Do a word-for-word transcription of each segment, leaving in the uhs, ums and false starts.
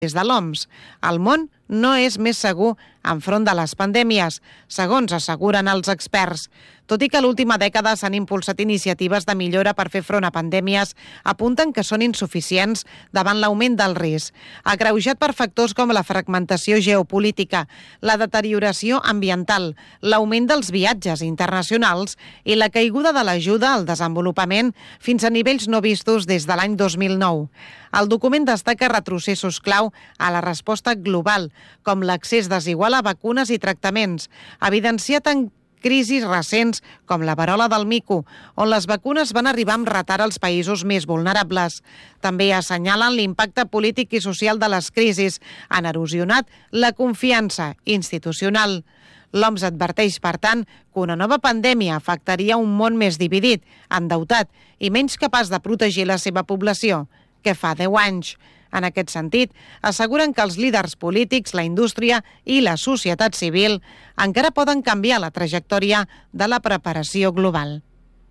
Des de l'O M S, el món no és més segur enfront de les pandèmies, segons asseguren els experts. Tot i que a l'última dècada s'han impulsat iniciatives de millora per fer front a pandèmies, apunten que són insuficients davant l'augment del risc, agreujat per factors com la fragmentació geopolítica, la deterioració ambiental, l'augment dels viatges internacionals i la caiguda de l'ajuda al desenvolupament fins a nivells no vistos des de l'any dos mil nou. El document destaca retrocessos clau a la resposta global, com l'accés desigual a vacunes i tractaments, evidenciat en crisis recents com la verola del mico, on les vacunes van arribar amb retard als països més vulnerables. També assenyalen l'impacte polític i social de les crisis. Han erosionat la confiança institucional. L'O M S adverteix, per tant, que una nova pandèmia afectaria un món més dividit, endeutat i menys capaç de protegir la seva població que fa deu anys. En aquest sentit, asseguren que els líders polítics, la indústria i la societat civil encara poden canviar la trajectòria de la preparació global.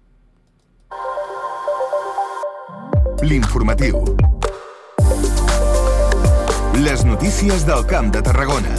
L'informatiu. Les notícies del Camp de Tarragona.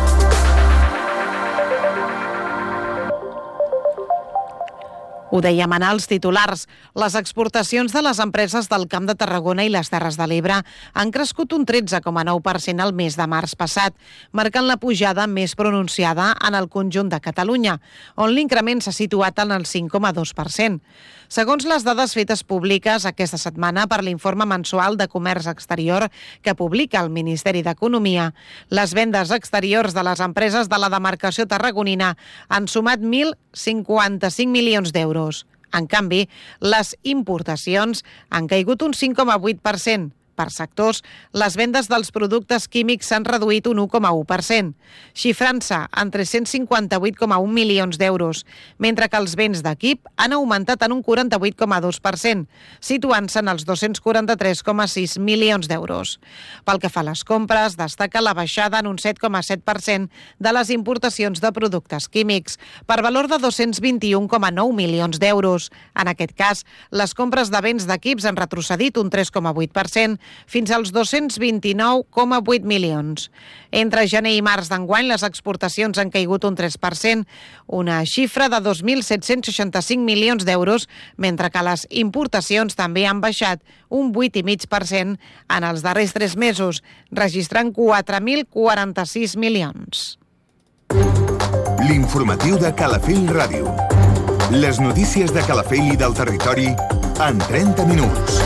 Ho dèiem anar als titulars. Les exportacions de les empreses del Camp de Tarragona i les Terres de l'Ebre han crescut un tretze coma nou per cent al mes de març passat, marcant la pujada més pronunciada en el conjunt de Catalunya, on l'increment s'ha situat en el cinc coma dos per cent. Segons les dades fetes públiques aquesta setmana per l'informe mensual de comerç exterior que publica el Ministeri d'Economia, les vendes exteriors de les empreses de la demarcació tarragonina han sumat mil cinquanta-cinc milions d'euros. En canvi, les importacions han caigut un cinc coma vuit per cent. Per sectors, les vendes dels productes químics s'han reduït un u coma u per cent, xifrant-se en tres-cents cinquanta-vuit coma un milions d'euros, mentre que els béns d'equip han augmentat en un quaranta-vuit coma dos per cent, situant-se en els dos-cents quaranta-tres coma sis milions d'euros. Pel que fa a les compres, destaca la baixada en un set coma set per cent de les importacions de productes químics, per valor de dos-cents vint-i-un coma nou milions d'euros. En aquest cas, les compres de béns d'equips han retrocedit un tres coma vuit per cent, fins als dos-cents vint-i-nou coma vuit milions. Entre gener i març d'enguany, les exportacions han caigut un tres per cent, una xifra de dos mil set-cents seixanta-cinc milions d'euros, mentre que les importacions també han baixat un vuit coma cinc per cent en els darrers tres mesos, registrant quatre mil quaranta-sis milions. L'informatiu de Calafell Ràdio. Les notícies de Calafell i del territori en trenta minuts.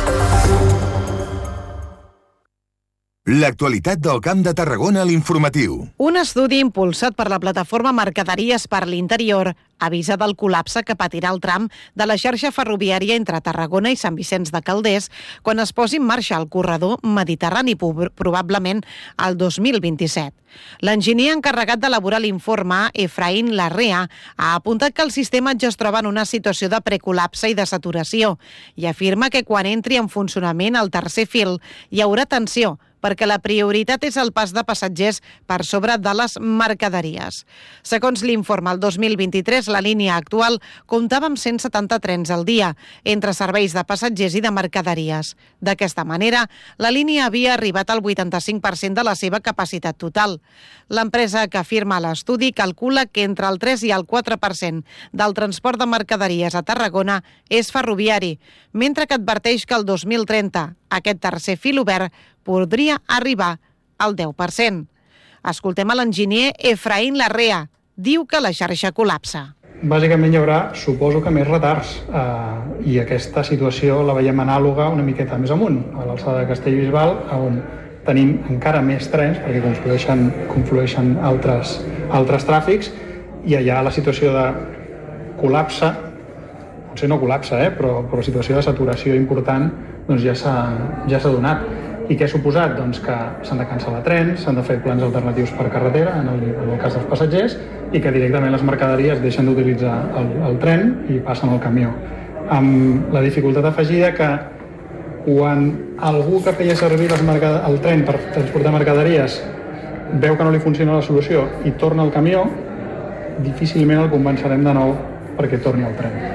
L'actualitat del Camp de Tarragona a l'informatiu. Un estudi impulsat per la plataforma Mercaderies per l'Interior avisa del col·lapse que patirà el tram de la xarxa ferroviària entre Tarragona i Sant Vicenç de Calders quan es posi en marxa el corredor mediterrani, probablement el dos mil vint-i-set. L'enginyer encarregat d'elaborar l'informe, Efraín Larrea, ha apuntat que el sistema ja es troba en una situació de precol·lapse i de saturació i afirma que quan entri en funcionament el tercer fil hi haurà tensió, perquè la prioritat és el pas de passatgers per sobre de les mercaderies. Segons l'informe, el dos mil vint-i-tres la línia actual comptava amb cent setanta trens al dia, entre serveis de passatgers i de mercaderies. D'aquesta manera, la línia havia arribat al vuitanta-cinc per cent de la seva capacitat total. L'empresa que firma l'estudi calcula que entre el tres i el quatre per cent del transport de mercaderies a Tarragona és ferroviari, mentre que adverteix que el dos mil trenta aquest tercer fil obert podria arribar al deu per cent. Escoltem a l'enginyer Efraín Larrea. Diu que la xarxa col·lapsa. Bàsicament hi haurà, suposo que més retards, eh, i aquesta situació la veiem anàloga una miqueta més amunt, a l'alçada de Castellbisbal, on tenim encara més trens, perquè conflueixen, conflueixen altres, altres tràfics, i allà la situació de col·lapse, potser no col·lapse, eh, però, però la situació de saturació important doncs ja s'ha ja s'ha donat. I què ha suposat? Doncs que s'han de cancel·lar trens, s'han de fer plans alternatius per carretera, en el, en el cas dels passatgers, i que directament les mercaderies deixen d'utilitzar el, el tren i passen al camió. Amb la dificultat afegida que quan algú que feia servir les mercad... el tren per transportar mercaderies veu que no li funciona la solució i torna al camió, difícilment el convencerem de nou perquè torni al tren.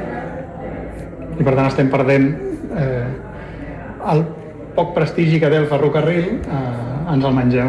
I per tant estem perdent eh, el poc prestigi que té el ferrocarril eh, ens el mengem